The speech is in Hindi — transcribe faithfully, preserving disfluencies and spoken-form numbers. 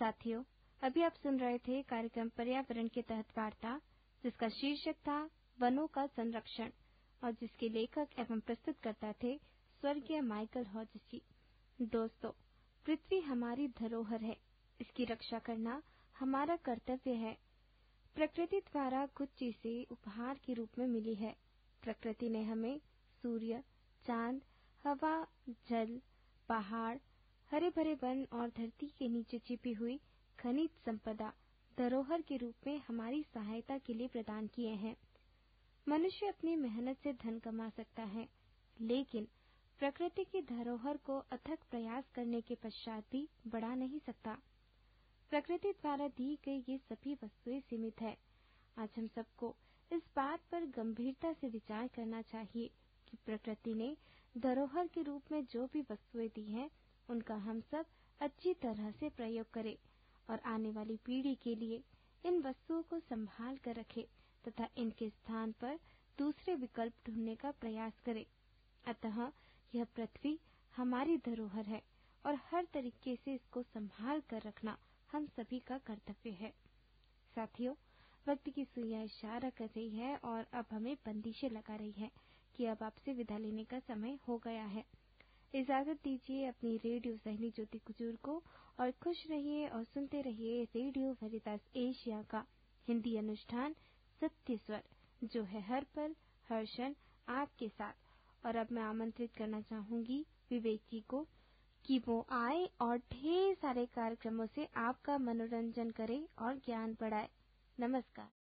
साथियों, अभी आप सुन रहे थे कार्यक्रम पर्यावरण के तहत वार्ता, जिसका शीर्षक था वनों का संरक्षण और जिसके लेखक एवं प्रस्तुतकर्ता थे स्वर्गीय माइकल हॉजिस जी। दोस्तों, पृथ्वी हमारी धरोहर है, इसकी रक्षा करना हमारा कर्तव्य है। प्रकृति द्वारा कुछ चीजें उपहार के रूप में मिली है। प्रकृति ने हमें सूर्य, चांद, हवा, जल, पहाड़, हरे भरे वन और धरती के नीचे छिपी हुई खनिज संपदा धरोहर के रूप में हमारी सहायता के लिए प्रदान किए हैं। मनुष्य अपनी मेहनत से धन कमा सकता है, लेकिन प्रकृति की धरोहर को अथक प्रयास करने के पश्चात भी बढ़ा नहीं सकता। प्रकृति द्वारा दी गई ये सभी वस्तुएं सीमित है। आज हम सबको इस बात पर गंभीरता से विचार करना चाहिए कि प्रकृति ने धरोहर के रूप में जो भी वस्तुएं दी हैं, उनका हम सब अच्छी तरह से प्रयोग करें और आने वाली पीढ़ी के लिए इन वस्तुओं को संभाल कर रखें तथा इनके स्थान पर दूसरे विकल्प ढूंढने का प्रयास करें। अतः यह पृथ्वी हमारी धरोहर है और हर तरीके से इसको संभाल कर रखना हम सभी का कर्तव्य है। साथियों, वक्त की सुइयां इशारा कर रही है और अब हमें बंदिशें लगा रही है कि अब आपसे विदा लेने का समय हो गया है। इजाजत दीजिए अपनी रेडियो सहेली ज्योति कुजूर को और खुश रहिए और सुनते रहिए रेडियो वेरितास एशिया का हिंदी अनुष्ठान सत्य स्वर, जो है हर पल हर क्षण आपके साथ। और अब मैं आमंत्रित करना चाहूंगी विवेक जी को कि वो आए और ढेर सारे कार्यक्रमों से आपका मनोरंजन करे और ज्ञान बढ़ाए। नमस्कार।